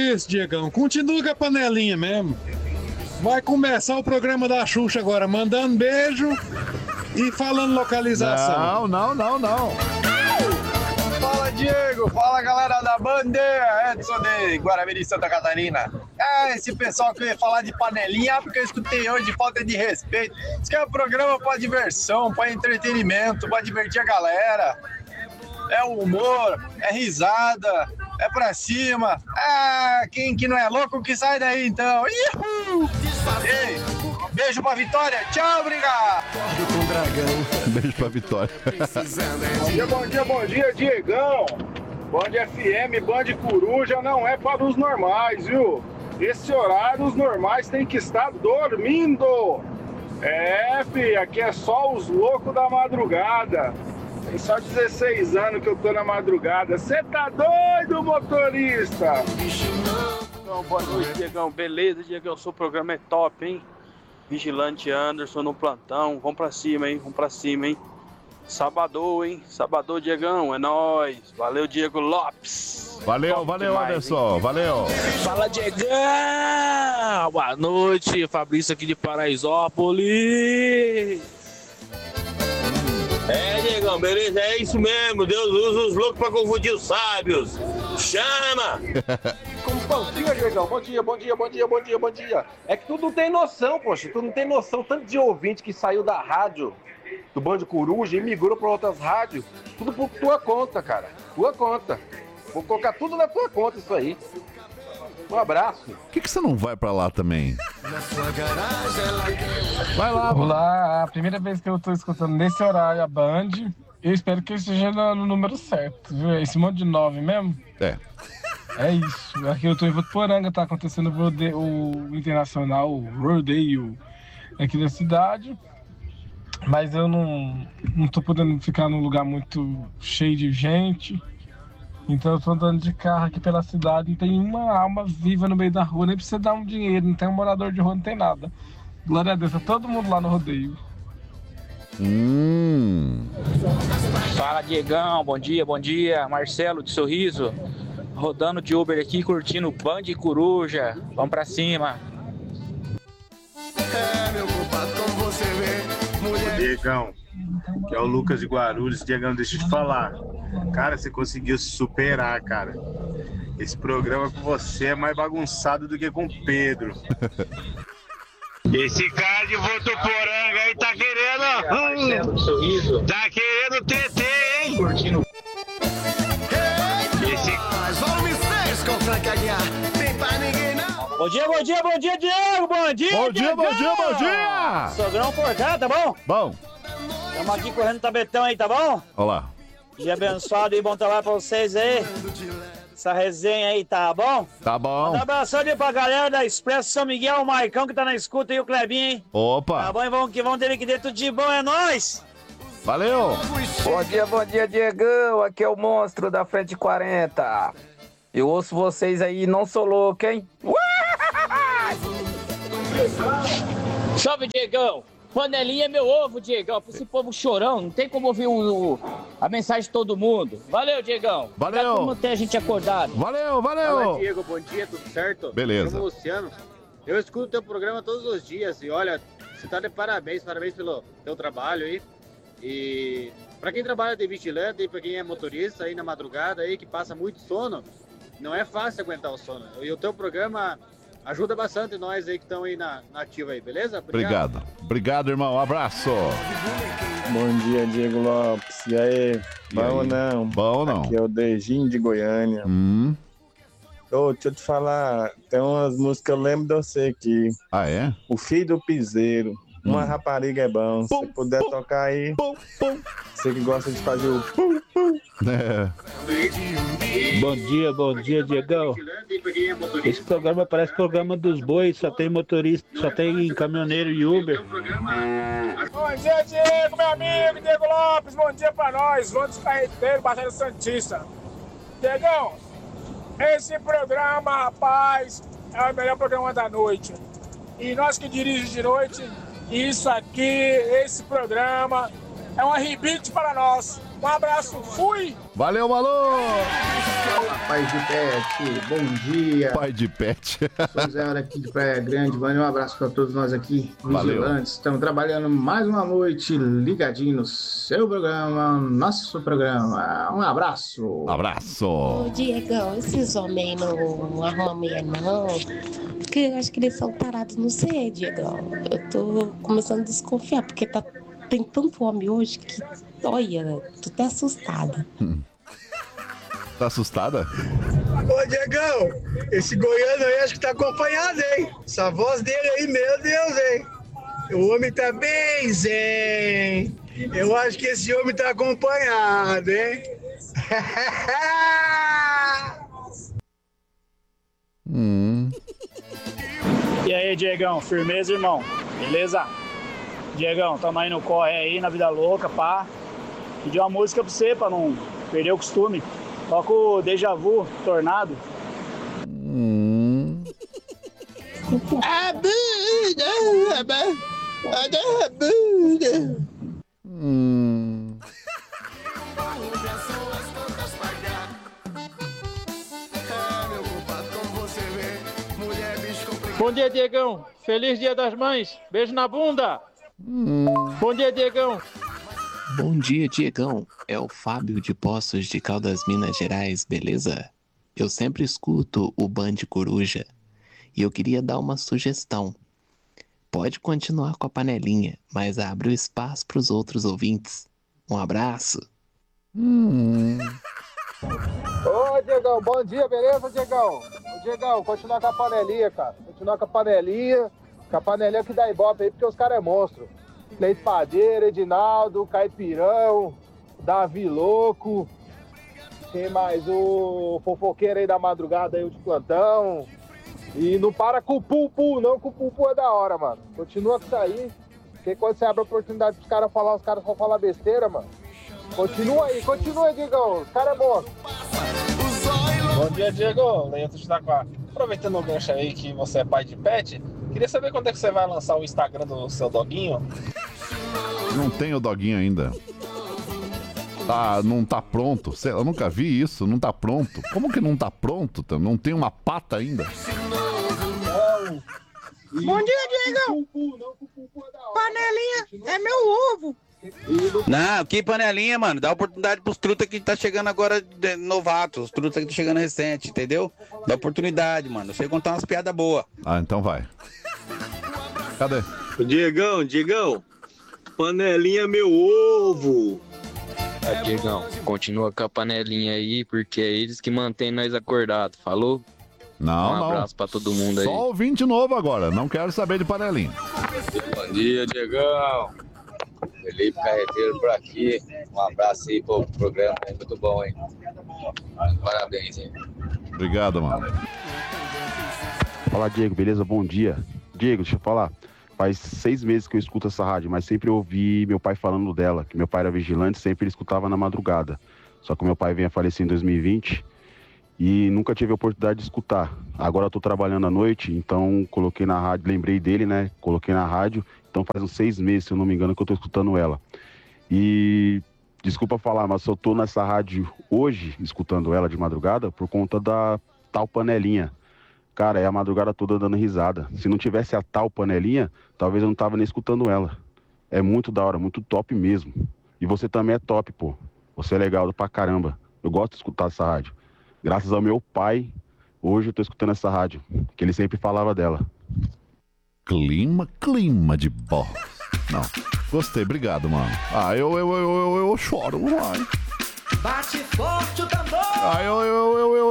isso, Diegão. Continua com a panelinha mesmo. Vai começar o programa da Xuxa agora, mandando beijo e falando localização. Não. Fala, Diego. Fala, galera da Bandeira. Edson de Guaramirim, Santa Catarina. Esse pessoal que veio falar de panelinha, porque eu escutei hoje de falta de respeito. Isso que é um programa para diversão, para entretenimento, para divertir a galera. É o humor, é risada, é pra cima. Quem que não é louco que sai daí então. Ihu! Ei, beijo pra Vitória. Tchau, obrigado. Beijo pra Vitória. Bom dia, Diegão. Band FM, Band Coruja não é para os normais, viu? Esse horário os normais têm que estar dormindo. Fi, aqui é só os loucos da madrugada. Tem só 16 anos que eu tô na madrugada. Você tá doido, motorista? Então, boa noite, Diegão. Beleza, Diegão? Seu programa é top, hein? Vigilante Anderson no plantão. Vamos pra cima, hein? Sabadão, hein? Sabadão, Diegão. É nóis. Valeu, Diego Lopes. Valeu, demais, Anderson. Hein? Valeu. Fala, Diegão. Boa noite. Fabrício aqui de Paraisópolis. Diegão, beleza? É isso mesmo. Deus usa os loucos pra confundir os sábios. Chama! Bom dia, Diegão. Bom dia. É que tu não tem noção, poxa. Tu não tem noção tanto de ouvinte que saiu da rádio do Band Coruja e migrou pra outras rádios. Tudo por tua conta, cara. Tua conta. Vou colocar tudo na tua conta isso aí. Um abraço. Por que você não vai pra lá também? Vai lá. Olá, a primeira vez que eu tô escutando nesse horário a Band. Eu espero que eu esteja no número certo, viu? Esse monte de 9 mesmo? É isso. Aqui eu tô em Votuporanga, tá acontecendo o internacional, o rodeio aqui da cidade. Mas eu não tô podendo ficar num lugar muito cheio de gente. Então eu tô andando de carro aqui pela cidade, não tem uma alma viva no meio da rua, nem precisa dar um dinheiro, não tem um morador de rua, não tem nada. Glória a Deus, tá todo mundo lá no rodeio. Fala, Diegão. Bom dia. Marcelo de Sorriso. Rodando de Uber aqui, curtindo Band Coruja. Vamos pra cima. Meu compadre, como você vê, mulher... Diegão, que é o Lucas de Guarulhos. Diegão, deixa eu te falar. Cara, você conseguiu se superar, cara. Esse programa com você é mais bagunçado do que com o Pedro. Esse cara de Votuporanga aí tá querendo... Tá querendo TT, hein? Curtindo. Bom dia, Diego! Bom dia! Sogrão cortado, tá bom? Bom. Estamos aqui correndo tabetão aí, tá bom? Olá. Dia abençoado e bom trabalho pra vocês aí. Essa resenha aí, tá bom? Tá bom. Um abraço aí pra galera da Expresso São Miguel, o Maicão que tá na escuta e o Clebinho, hein? Opa. Tá bom, e vamos ter que ter tudo de bom, é nóis! Valeu! Bom dia, Diegão. Aqui é o monstro da frente 40. Eu ouço vocês aí, não sou louco, hein? Salve, Diegão! Panelinha é meu ovo, Diegão. Esse povo chorão, não tem como ouvir a mensagem de todo mundo. Valeu, Diegão. Valeu. Como ter a gente acordado. Valeu. Fala, Diego. Bom dia, tudo certo? Beleza. Eu sou o Luciano. Eu escuto teu programa todos os dias e olha, você tá de parabéns pelo teu trabalho aí. E pra quem trabalha de vigilante e pra quem é motorista aí na madrugada aí, que passa muito sono, não é fácil aguentar o sono. E o teu programa ajuda bastante nós aí que estão aí na ativa aí, beleza? Obrigado, irmão. Um abraço. Bom dia, Diego Lopes. E aí? Bom ou não? Bom ou não? Aqui é o Dejinho de Goiânia. Deixa eu te falar, tem umas músicas que eu lembro de você aqui. Ah, é? O Filho do Piseiro. Uma rapariga é bom. Se você puder tocar aí. Você que gosta de fazer o pum, pum. Bom dia, Diegão. Esse programa parece programa dos bois, só tem motorista, só tem caminhoneiro e Uber. Bom dia, Diego, meu amigo, Diego Lopes. Bom dia pra nós, Vamos Carreteiro, Batalha Santista. Diegão, esse programa, rapaz, é o melhor programa da noite. E nós que dirigimos de noite, isso aqui, esse programa é uma rebite para nós. Um abraço, fui! Valeu, Malu! Pai de Pet, bom dia. Pai de Pet. Sou Zé Hora aqui de Praia Grande. Mande um abraço para todos nós aqui, Valeu. vigilantes. Estamos trabalhando mais uma noite ligadinho no seu programa, nosso programa. Um abraço. Abraço. Ô, Diegão, esses homens não arrumam mulher, não. Porque eu acho que eles são tarados, não sei, Diegão. Eu tô começando a desconfiar, porque tem tanto homem hoje que, olha, tô até assustada. Tá assustada? Ô, Diegão, esse goiano aí acho que tá acompanhado, hein? Essa voz dele aí, meu Deus, hein? O homem tá bem zen. Eu acho que esse homem tá acompanhado, hein? E aí, Diegão, firmeza, irmão? Beleza? Diegão, tamo aí no corre aí, na vida louca, pá. Pedi uma música pra você, pra não perder o costume. Toca o Deja Vu, Tornado. Bom dia, Diegão. Feliz Dia das Mães. Beijo na bunda. Bom dia, Diegão. Bom dia, Diegão. É o Fábio de Poços de Caldas, Minas Gerais, beleza? Eu sempre escuto o Band Coruja e eu queria dar uma sugestão. Pode continuar com a panelinha, mas abre o espaço para os outros ouvintes. Um abraço. Ô, Diegão, bom dia, beleza, Diegão? Ô, Diegão, continuar com a panelinha, cara. Continuar com a panelinha que dá ibope aí, porque os caras é monstro. Leite Padeira, Edinaldo, Caipirão, Davi Louco, quem mais? O fofoqueiro aí da madrugada aí, o de plantão. E não para com o Pulpu, não, que o Pulpu é da hora, mano. Continua com isso aí, porque quando você abre a oportunidade pros caras falar, os caras só falam besteira, mano. Continua aí, Diegão, os caras é monstro. Bom dia, Diego. Leandro de Taquá. Aproveitando o gancho aí que você é pai de pet, queria saber quando é que você vai lançar o Instagram do seu doguinho? Não tem o doguinho ainda. Não tá pronto. Eu nunca vi isso, não tá pronto. Como que não tá pronto? Não tem uma pata ainda? Bom dia, Diegão. Panelinha é meu ovo. Não, que panelinha, mano. Dá oportunidade pros truta que tá chegando agora novatos, os truta que tá chegando recente, entendeu? Dá oportunidade, mano. Eu sei contar umas piadas boas. Ah, então vai. Cadê? Diegão, panelinha é meu ovo. Diegão, continua com a panelinha aí, porque é eles que mantêm nós acordados, falou? Não. Um abraço pra todo mundo aí. Só ouvinte novo agora, não quero saber de panelinha. Bom dia, Diegão. Felipe Carreteiro por aqui. Um abraço aí pro programa, é muito bom, hein? Parabéns, hein? Obrigado, mano. Fala, Diego, beleza? Bom dia. Diego, deixa eu falar. Faz 6 meses que eu escuto essa rádio, mas sempre ouvi meu pai falando dela, que meu pai era vigilante, sempre ele escutava na madrugada. Só que meu pai veio a falecer em 2020 e nunca tive a oportunidade de escutar. Agora eu tô trabalhando à noite, então coloquei na rádio, lembrei dele, né? Coloquei na rádio, então faz uns 6 meses, se eu não me engano, que eu tô escutando ela. E desculpa falar, mas eu tô nessa rádio hoje, escutando ela de madrugada, por conta da tal panelinha. Cara, é a madrugada toda dando risada. Se não tivesse a tal panelinha, talvez eu não tava nem escutando ela. É muito da hora, muito top mesmo. E você também é top, pô. Você é legal pra caramba. Eu gosto de escutar essa rádio. Graças ao meu pai, hoje eu tô escutando essa rádio, que ele sempre falava dela. Clima de boss. Não, gostei, obrigado, mano. Eu choro, vai. Bate forte o tambor.